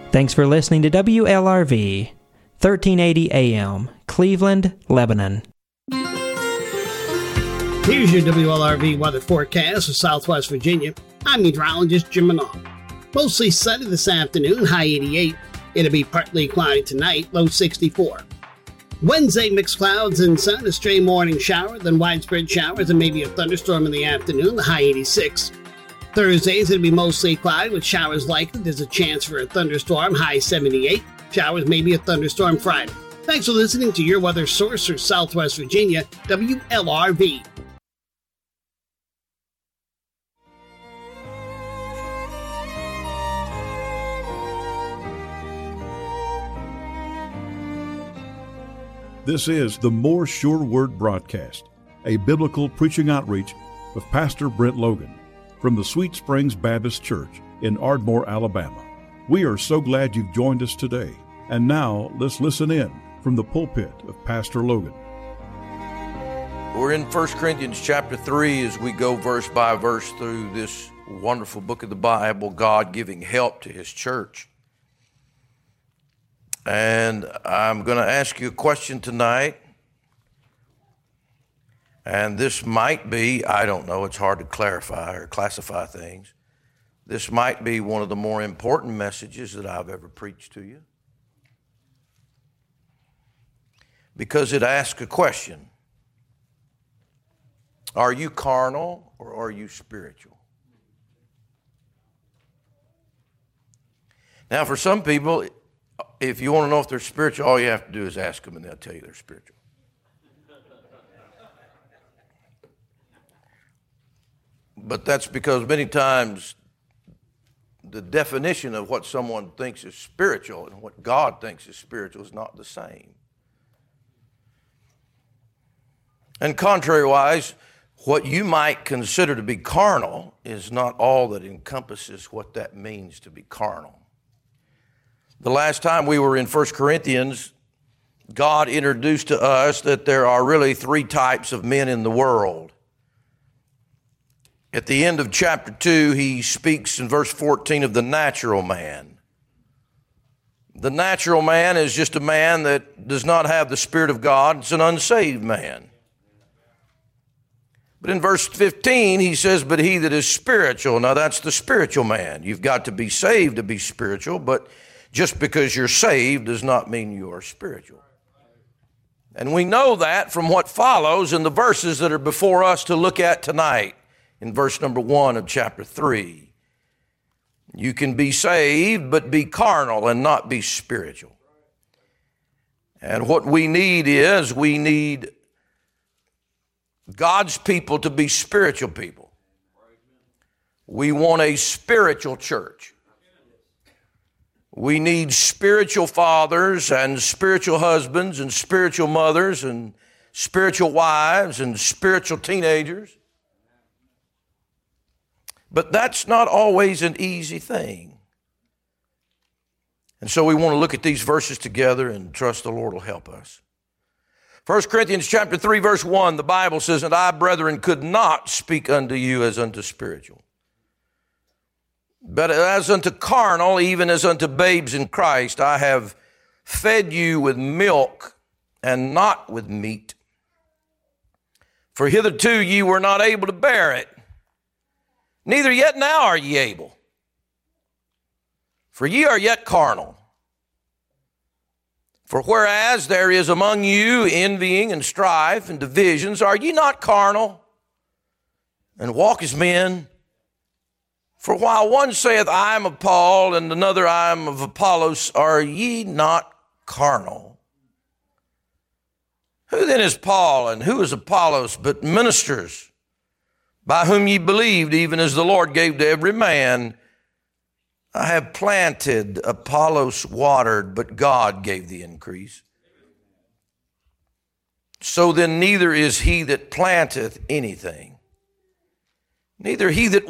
Thanks for listening to WLRV, 1380 AM, Cleveland, Lebanon. Here's your WLRV weather forecast for Southwest Virginia. I'm meteorologist Jim Manaugh. Mostly sunny this afternoon, high 88. It'll be partly cloudy tonight, low 64. Wednesday, mixed clouds and sun, a stray morning shower, then widespread showers and maybe a thunderstorm in the afternoon, the high 86. Thursdays, it'll be mostly cloudy with showers likely. There's a chance for a thunderstorm, high 78. Showers, maybe a thunderstorm Friday. Thanks for listening to your weather source for Southwest Virginia, WLRV. This is the More Sure Word broadcast, a biblical preaching outreach with Pastor Brent Logan from the Sweet Springs Baptist Church in Ardmore, Alabama. We are so glad you've joined us today. And now let's listen in from the pulpit of Pastor Logan. We're in 1 Corinthians chapter 3 as we go verse by verse through this wonderful book of the Bible, God giving help to His church. And I'm going to ask you a question tonight. And this might be, I don't know, it's hard to clarify or classify things. This might be one of the more important messages that I've ever preached to you. Because it asks a question. Are you carnal or are you spiritual? Now, for some people, if you want to know if they're spiritual, all you have to do is ask them and they'll tell you they're spiritual. But that's because many times the definition of what someone thinks is spiritual and what God thinks is spiritual is not the same. And contrariwise, what you might consider to be carnal is not all that encompasses what that means to be carnal. The last time we were in 1 Corinthians, God introduced to us that there are really three types of men in the world. At the end of chapter 2, he speaks in verse 14 of the natural man. The natural man is just a man that does not have the Spirit of God. It's an unsaved man. But in verse 15, he says, but he that is spiritual. Now that's the spiritual man. You've got to be saved to be spiritual, but just because you're saved does not mean you are spiritual. And we know that from what follows in the verses that are before us to look at tonight. In verse number 1 of chapter 3, you can be saved but be carnal and not be spiritual. And what we need God's people to be spiritual people. We want a spiritual church. We need spiritual fathers and spiritual husbands and spiritual mothers and spiritual wives and spiritual teenagers. But that's not always an easy thing. And so we want to look at these verses together and trust the Lord will help us. 1 Corinthians chapter 3, verse 1, the Bible says, and I, brethren, could not speak unto you as unto spiritual, but as unto carnal, even as unto babes in Christ. I have fed you with milk and not with meat. For hitherto ye were not able to bear it, neither yet now are ye able. For ye are yet carnal. For whereas there is among you envying and strife and divisions, are ye not carnal and walk as men? For while one saith, I am of Paul, and another, I am of Apollos, are ye not carnal? Who then is Paul and who is Apollos but ministers, by whom ye believed, even as the Lord gave to every man? I have planted, Apollos watered, but God gave the increase. So then neither is he that planteth anything, neither he that